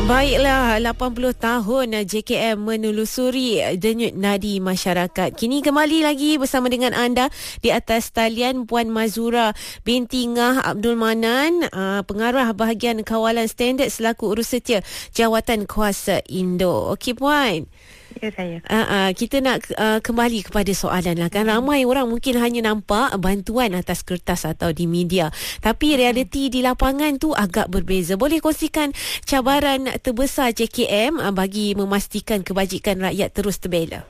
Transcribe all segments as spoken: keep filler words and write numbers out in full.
Baiklah, lapan puluh tahun J K M menelusuri denyut nadi masyarakat. Kini kembali lagi bersama dengan anda di atas talian Puan Mazura binti Ngah Abdul Manan, pengarah bahagian kawalan standard selaku urusetia Jawatan Kuasa Indo. Okey Puan. Ya, saya. Uh, uh, kita nak uh, kembali kepada soalan lah kan. Ramai orang mungkin hanya nampak bantuan atas kertas atau di media, tapi realiti di lapangan tu agak berbeza. Boleh kongsikan cabaran terbesar J K M uh, bagi memastikan kebajikan rakyat terus terbela?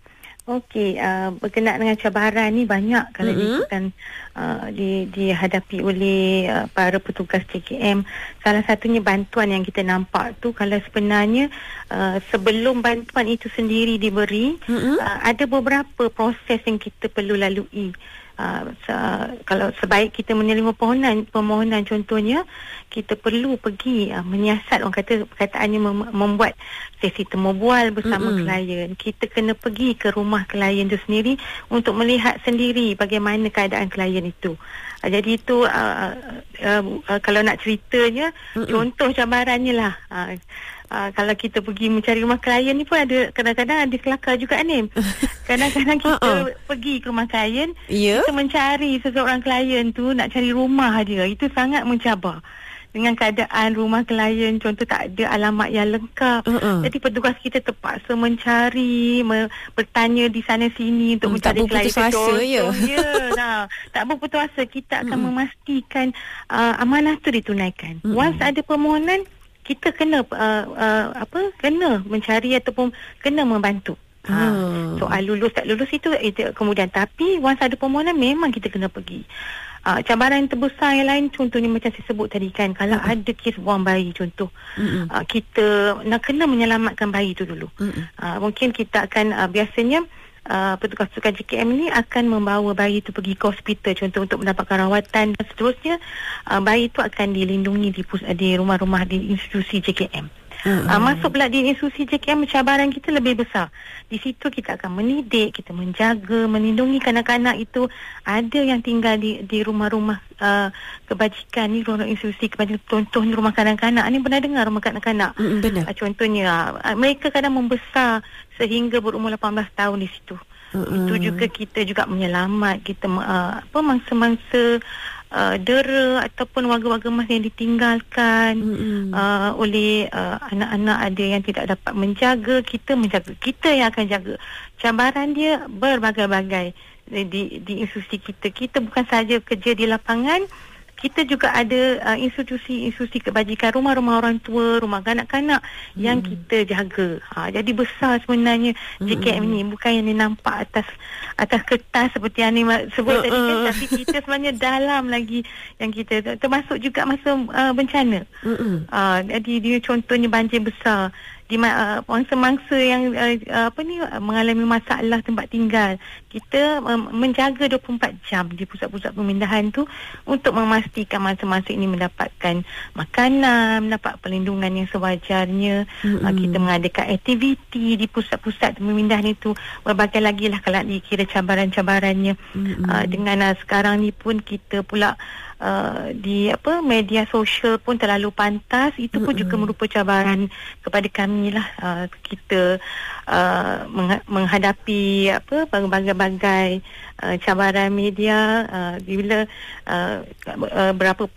Okey, uh, berkenaan dengan cabaran ni banyak kalau mm-hmm. diikutkan uh, di, dihadapi oleh uh, para petugas J K M. Salah satunya bantuan yang kita nampak tu, kalau sebenarnya uh, sebelum bantuan itu sendiri diberi, mm-hmm. uh, ada beberapa proses yang kita perlu lalui. Uh, se- kalau sebaik kita menerima permohonan, permohonan contohnya, kita perlu pergi uh, menyiasat, orang kata perkataannya mem- membuat sesi temu bual bersama mm-hmm. klien. Kita kena pergi ke rumah klien itu sendiri untuk melihat sendiri bagaimana keadaan klien itu. Uh, jadi itu uh, uh, uh, uh, kalau nak ceritanya, mm-hmm. contoh cabarannya lah. Uh, Uh, kalau kita pergi mencari rumah klien ni pun ada, kadang-kadang ada kelakar juga ni. Kadang-kadang kita uh-uh. pergi ke rumah klien, yeah. kita mencari seseorang klien tu, nak cari rumah dia. Itu sangat mencabar. Dengan keadaan rumah klien, contoh tak ada alamat yang lengkap. Uh-uh. Jadi petugas kita terpaksa mencari, me- bertanya di sana sini untuk hmm, mencari klien. Tak berputus asa ya. Ya, nah, tak berputus asa. Kita akan hmm. memastikan uh, amanah tu ditunaikan. Hmm. Once ada permohonan, kita kena uh, uh, apa kena mencari ataupun kena membantu. Ha, hmm. soal lulus tak lulus itu, itu kemudian, tapi once ada permohonan memang kita kena pergi. Uh, cabaran terbesar yang lain contohnya macam saya sebut tadi kan, kalau hmm. ada kes buang bayi contoh, hmm. uh, kita nak kena menyelamatkan bayi itu dulu. Hmm. Uh, mungkin kita akan uh, biasanya Uh, petugas-petugas J K M ni akan membawa bayi itu pergi ke hospital contoh untuk mendapatkan rawatan dan seterusnya. Uh, bayi itu akan dilindungi di, pus- di rumah-rumah di institusi J K M. Hmm. Uh, masuk pula di institusi J K M, cabaran kita lebih besar. Di situ kita akan mendidik, kita menjaga, melindungi kanak-kanak itu. Ada yang tinggal di di rumah-rumah uh, kebajikan ni, rumah institusi kebajikan, contohnya rumah kanak-kanak ni. Pernah dengar rumah kanak-kanak? Hmm, benar. Uh, contohnya uh, mereka kadang membesar sehingga berumur lapan belas tahun di situ. Hmm. Itu juga kita juga menyelamat, kita uh, apa mangsa-mangsa Uh, dera ataupun warga-warga emas yang ditinggalkan mm-hmm. uh, oleh uh, anak-anak ada yang tidak dapat menjaga, kita menjaga, kita yang akan jaga. Cabaran dia berbagai-bagai di, di institusi kita. Kita bukan sahaja kerja di lapangan, kita juga ada uh, institusi-institusi kebajikan, rumah-rumah orang tua, rumah kanak-kanak hmm. yang kita jaga. Ha, jadi besar sebenarnya hmm. J K M ni, bukan yang nampak atas atas kertas seperti yang ni sebut uh, tadi kan, uh. tapi kita sebenarnya dalam lagi yang kita, termasuk juga masa uh, bencana. Hmm. Uh, jadi dia contohnya banjir besar di uh, mangsa-mangsa yang uh, apa ni uh, mengalami masalah tempat tinggal, kita uh, menjaga dua puluh empat jam di pusat-pusat pemindahan tu untuk memastikan mangsa-mangsa ini mendapatkan makanan, mendapat perlindungan yang sewajarnya. Mm-hmm. Uh, kita mengadakan aktiviti di pusat-pusat pemindahan itu, berbagai lagi lah kalau dikira cabaran-cabarannya. Mm-hmm. Uh, dengan uh, sekarang ni pun kita pula Uh, di apa media sosial pun terlalu pantas, itu pun mm-hmm. juga merupakan cabaran kepada kami lah. Uh, kita uh, meng- menghadapi apa berbagai-bagai uh, cabaran media uh, bila uh, uh, berapa